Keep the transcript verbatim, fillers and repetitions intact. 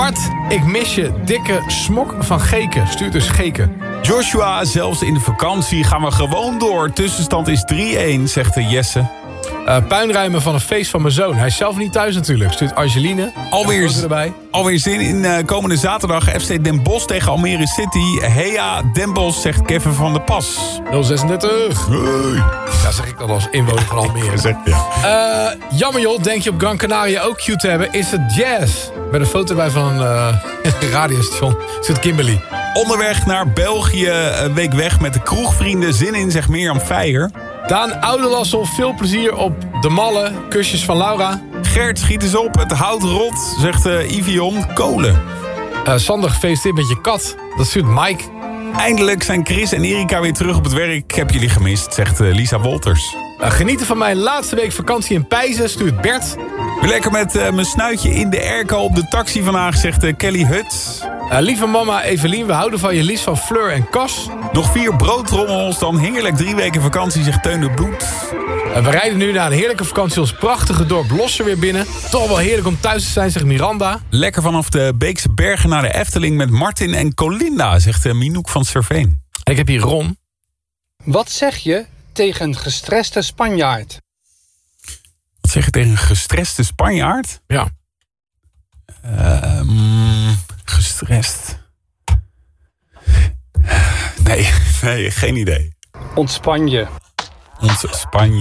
Bart, ik mis je. Dikke smok van Geken. Stuurt dus Geken. Joshua, zelfs in de vakantie gaan we gewoon door. Tussenstand is drie-een, zegt de Jesse. Uh, puinruimen van een feest van mijn zoon. Hij is zelf niet thuis natuurlijk. Stuurt Angeline. Alweer, erbij. alweer zin in uh, komende zaterdag. F C Den Bosch tegen Almere City. Heya, Den Bosch, zegt Kevin van der Pas. nul zesendertig. Hey. Ja, zeg ik dan als inwoner van Almere. Zeg, ja. Uh, jammer joh, denk je op Gran Canaria ook cute te hebben? Is het jazz? Met een foto bij van een uh, radiostation. Zit Kimberly. Onderweg naar België, een week weg met de kroegvrienden. Zin in, zegt Mirjam Feijer. Daan Oudelassel, veel plezier op de Malle. Kusjes van Laura. Gert, schiet eens op, het houdt rot, zegt uh, Ivion. Kolen. Uh, Sander, gefeliciteerd met je kat. Dat stuurt Mike. Eindelijk zijn Chris en Erika weer terug op het werk. Ik heb jullie gemist, zegt uh, Lisa Wolters. Uh, genieten van mijn laatste week vakantie in Pijzen, stuurt Bert. Weer lekker met uh, mijn snuitje in de airco op de taxi vandaag, zegt uh, Kelly Hut. Uh, lieve mama Evelien, we houden van je Lies van Fleur en Cas. Nog vier broodrommels, dan heerlijk drie weken vakantie, zegt Teun de Bloed. Uh, we rijden nu na een heerlijke vakantie ons prachtige dorp Losser weer binnen. Toch wel heerlijk om thuis te zijn, zegt Miranda. Lekker vanaf de Beekse Bergen naar de Efteling met Martin en Colinda, zegt uh, Minouk van Serveen. En ik heb hier Ron. Wat zeg je tegen een gestreste Spanjaard? Wat zeg je tegen een gestreste Spanjaard? Ja. Uh, mm, gestrest. Nee, nee, geen idee. Ontspan je. Ons Spanje.